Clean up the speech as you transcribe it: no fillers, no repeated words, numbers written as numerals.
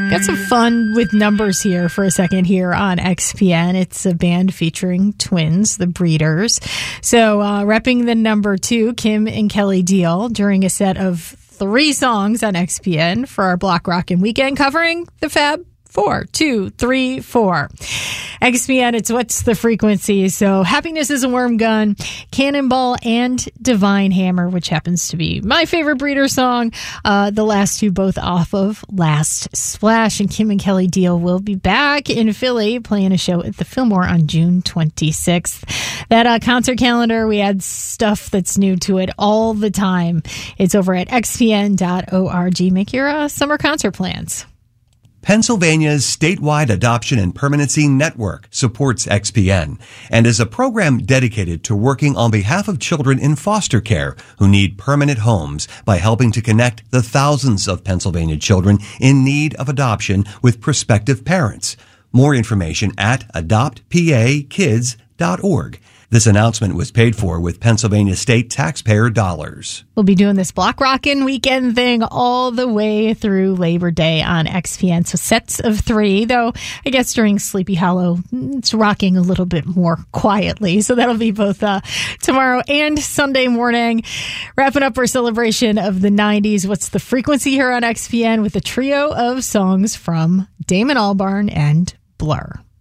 Got some fun with numbers here for a second here on XPN. It's a band featuring twins, the Breeders. So repping the number 2, Kim and Kelly Deal, during a set of 3 songs on XPN for our Block Rockin' Weekend, covering the Fab 4, 2, 3, 4. XPN, it's What's the Frequency? So Happiness is a Worm Gun, Cannonball, and Divine Hammer, which happens to be my favorite Breeder song. The last 2 both off of Last Splash. And Kim and Kelly Deal will be back in Philly playing a show at the Fillmore on June 26th. That concert calendar, we add stuff that's new to it all the time. It's over at xpn.org. Make your summer concert plans. Pennsylvania's statewide adoption and permanency network supports XPN and is a program dedicated to working on behalf of children in foster care who need permanent homes by helping to connect the thousands of Pennsylvania children in need of adoption with prospective parents. More information at adoptpakids.org. This announcement was paid for with Pennsylvania state taxpayer dollars. We'll be doing this Block Rockin' Weekend thing all the way through Labor Day on XPN. So sets of 3, though I guess during Sleepy Hollow, it's rocking a little bit more quietly. So that'll be both tomorrow and Sunday morning. Wrapping up our celebration of the 90s. What's the Frequency here on XPN with a trio of songs from Damon Albarn and Blur.